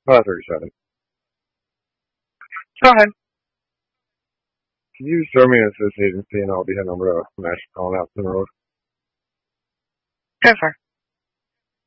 37. Go ahead. Can you show me this agency and I'll be heading over to National Calling Out Road? Go for it.